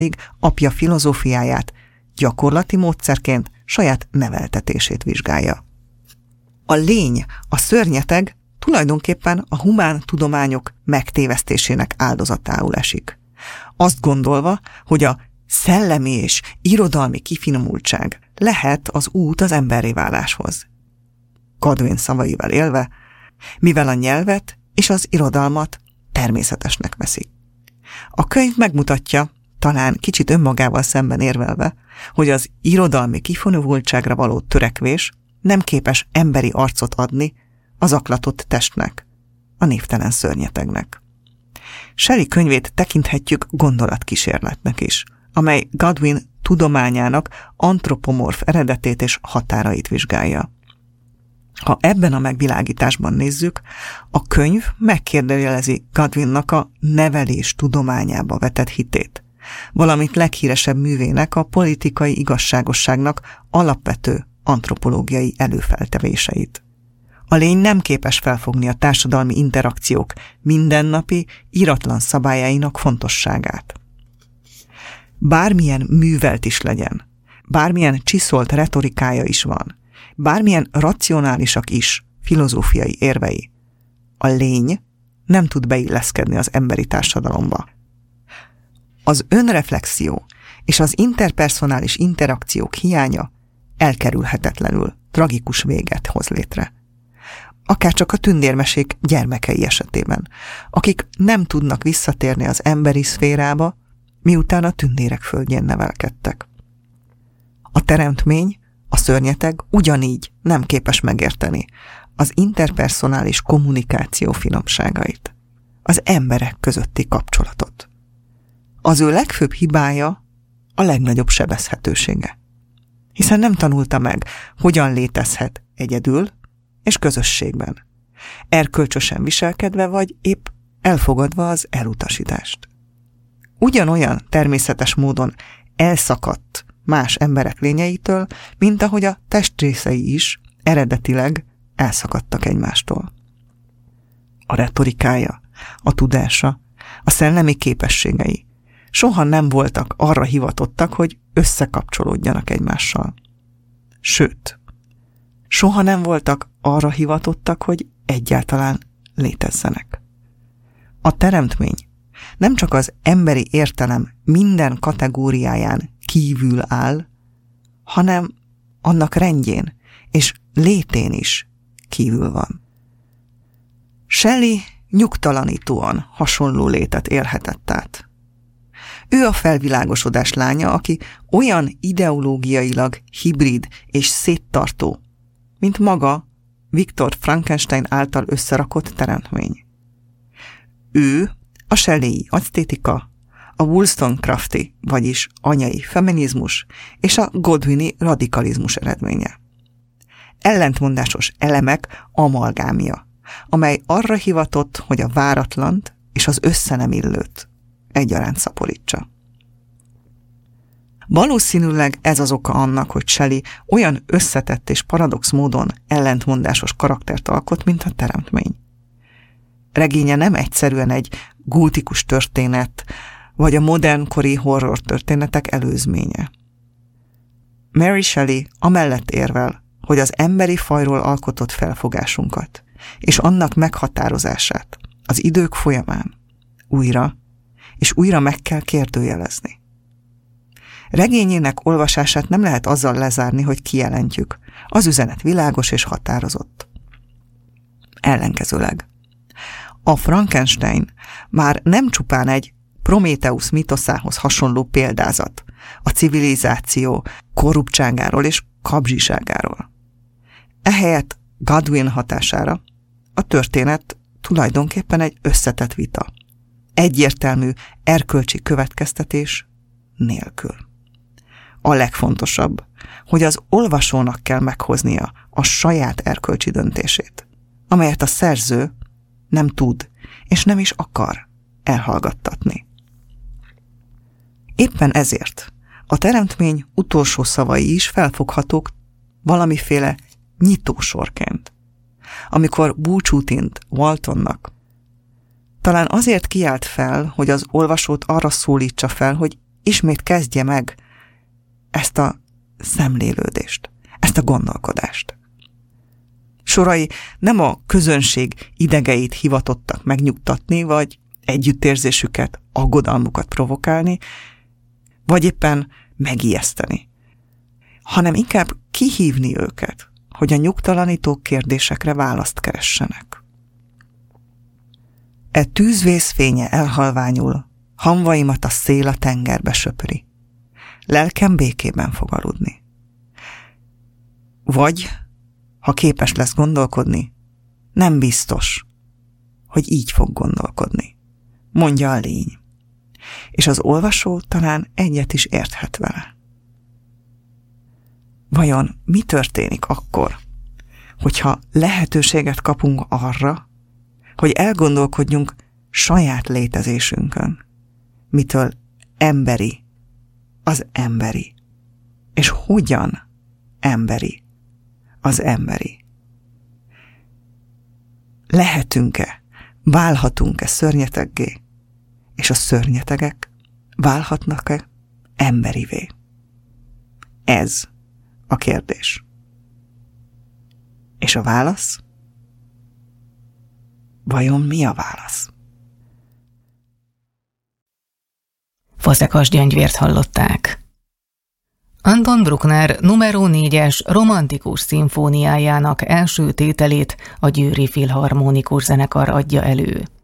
apja filozófiáját gyakorlati módszerként saját neveltetését vizsgálja. A lény, a szörnyeteg tulajdonképpen a humán tudományok megtévesztésének áldozatául esik. Azt gondolva, hogy a szellemi és irodalmi kifinomultság lehet az út az emberré váláshoz. Godwin szavaival élve, mivel a nyelvet és az irodalmat természetesnek veszik. A könyv megmutatja, talán kicsit önmagával szemben érvelve, hogy az irodalmi kifinomultságra való törekvés nem képes emberi arcot adni az zaklatott testnek, a névtelen szörnyetegnek. Shelley könyvét tekinthetjük gondolatkísérletnek is, amely Godwin tudományának antropomorf eredetét és határait vizsgálja. Ha ebben a megvilágításban nézzük, a könyv megkérdőjelezi Godwinnak a nevelés tudományába vetett hitét, valamint leghíresebb művének, a politikai igazságosságnak alapvető antropológiai előfeltevéseit. A lény nem képes felfogni a társadalmi interakciók mindennapi, íratlan szabályainak fontosságát. Bármilyen művelt is legyen, bármilyen csiszolt retorikája is van, bármilyen racionálisak is filozófiai érvei, a lény nem tud beilleszkedni az emberi társadalomba. Az önreflexió és az interpersonális interakciók hiánya elkerülhetetlenül tragikus véget hoz létre. Akárcsak a tündérmesék gyermekei esetében, akik nem tudnak visszatérni az emberi szférába, miután a tündérek földjén nevelkedtek. A teremtmény, a szörnyeteg ugyanígy nem képes megérteni az interpersonális kommunikáció finomságait, az emberek közötti kapcsolatot. Az ő legfőbb hibája a legnagyobb sebezhetősége, hiszen nem tanulta meg, hogyan létezhet egyedül és közösségben, erkölcsösen viselkedve vagy épp elfogadva az elutasítást. Ugyanolyan természetes módon elszakadt más emberek lényeitől, mint ahogy a testrészei is eredetileg elszakadtak egymástól. A retorikája, a tudása, a szellemi képességei soha nem voltak arra hivatottak, hogy összekapcsolódjanak egymással. Sőt, soha nem voltak arra hivatottak, hogy egyáltalán létezzenek. A teremtmény nem csak az emberi értelem minden kategóriáján kívül áll, hanem annak rendjén és létén is kívül van. Shelley nyugtalanítóan hasonló létet élhetett át. Ő a felvilágosodás lánya, aki olyan ideológiailag hibrid és széttartó, mint maga Viktor Frankenstein által összerakott teremtmény. Ő a Shelley-i esztétika, a Wollstonecrafti, vagyis anyai feminizmus és a Godwini radikalizmus eredménye. Ellentmondásos elemek amalgámja, amely arra hivatott, hogy a váratlant és az összenemillőt egyaránt szaporítsa. Valószínűleg ez az oka annak, hogy Shelley olyan összetett és paradox módon ellentmondásos karaktert alkot, mint a teremtmény. Regénye nem egyszerűen egy gótikus történet, vagy a modernkori horror történetek előzménye. Mary Shelley amellett érvel, hogy az emberi fajról alkotott felfogásunkat és annak meghatározását az idők folyamán újra és újra meg kell kérdőjelezni. Regényének olvasását nem lehet azzal lezárni, hogy kijelentjük, az üzenet világos és határozott. Ellenkezőleg. A Frankenstein már nem csupán egy Prométheusz mitoszához hasonló példázat a civilizáció korruptságáról és kapzsiságáról. Ehelyett Godwin hatására a történet tulajdonképpen egy összetett vita, egyértelmű erkölcsi következtetés nélkül. A legfontosabb, hogy az olvasónak kell meghoznia a saját erkölcsi döntését, amelyet a szerző nem tud és nem is akar elhallgattatni. Éppen ezért a teremtmény utolsó szavai is felfoghatók valamiféle nyitósorként, amikor búcsút int Waltonnak. Talán azért kiált fel, hogy az olvasót arra szólítsa fel, hogy ismét kezdje meg ezt a szemlélődést, ezt a gondolkodást. Sorai nem a közönség idegeit hivatottak megnyugtatni, vagy együttérzésüket, aggodalmukat provokálni, vagy éppen megijeszteni, hanem inkább kihívni őket, hogy a nyugtalanító kérdésekre választ keressenek. E tűzvész fénye elhalványul, hamvaimat a szél a tengerbe söpöri. Lelkem békében fog aludni. Vagy, ha képes lesz gondolkodni, nem biztos, hogy így fog gondolkodni, mondja a lény. És az olvasó talán egyet is érthet vele. Vajon mi történik akkor, hogyha lehetőséget kapunk arra, hogy elgondolkodjunk saját létezésünkön, mitől emberi az emberi, és hogyan emberi az emberi. Lehetünk-e, válhatunk-e szörnyeteggé, és a szörnyetegek válhatnak-e emberivé? Ez a kérdés. És a válasz? Vajon mi a válasz? Fazekas Gyöngyvért hallották. Anton Bruckner numero 4-es romantikus szimfóniájának első tételét a Győri Filharmonikus Zenekar adja elő.